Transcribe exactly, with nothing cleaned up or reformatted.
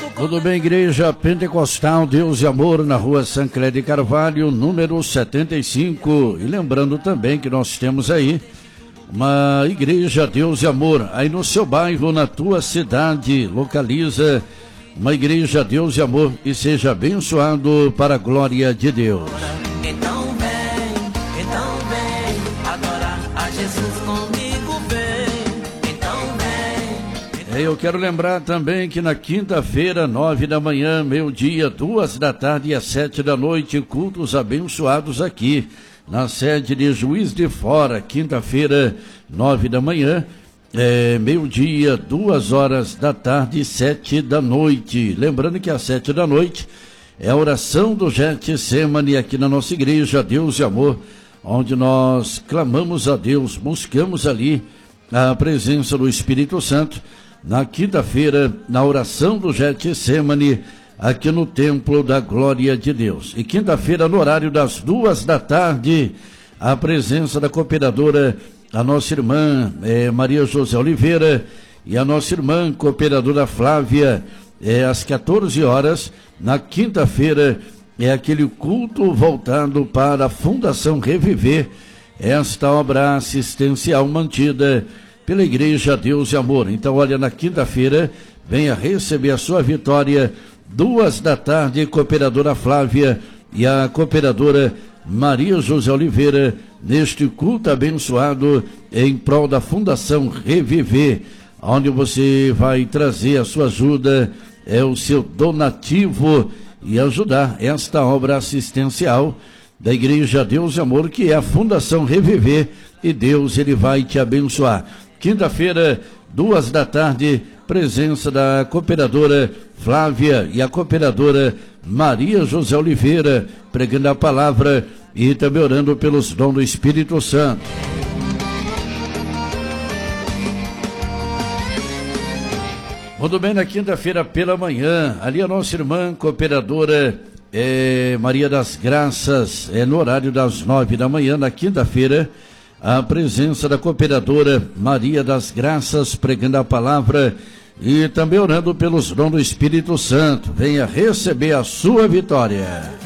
Tudo bem, Igreja Pentecostal Deus e Amor, na rua Sancler de Carvalho, número setenta e cinco. E lembrando também que nós temos aí uma Igreja Deus e Amor, aí no seu bairro, na tua cidade, localiza uma Igreja Deus e Amor e seja abençoado para a glória de Deus. Então vem, então vem, adorar a Jesus comigo, vem, então vem. Eu quero lembrar também que na quinta-feira, nove da manhã, meio-dia, duas da tarde e às sete da noite, cultos abençoados aqui na sede de Juiz de Fora, quinta-feira, nove da manhã, é, meio-dia, duas horas da tarde e sete da noite. Lembrando que às sete da noite é a oração do Getsemane aqui na nossa igreja, Deus e Amor, onde nós clamamos a Deus, buscamos ali a presença do Espírito Santo. Na quinta-feira, na oração do Getsemane, aqui no Templo da Glória de Deus. E quinta-feira, no horário das duas da tarde, a presença da cooperadora, a nossa irmã eh, Maria José Oliveira e a nossa irmã cooperadora Flávia, eh, às quatorze horas, na quinta-feira, é aquele culto voltado para a Fundação Reviver, esta obra assistencial mantida pela Igreja Deus e Amor. Então, olha, na quinta-feira, venha receber a sua vitória, duas da tarde, cooperadora Flávia e a cooperadora Maria José Oliveira, neste culto abençoado em prol da Fundação Reviver, onde você vai trazer a sua ajuda, é o seu donativo e ajudar esta obra assistencial da Igreja Deus e Amor, que é a Fundação Reviver, e Deus, ele vai te abençoar. Quinta-feira, duas da tarde, presença da cooperadora Flávia e a cooperadora Maria José Oliveira, pregando a palavra e também orando pelos dons do Espírito Santo. Muito bem, na quinta-feira pela manhã, ali a nossa irmã cooperadora é, Maria das Graças, é no horário das nove da manhã, na quinta-feira, a presença da cooperadora Maria das Graças, pregando a palavra e também orando pelos dons do Espírito Santo. Venha receber a sua vitória.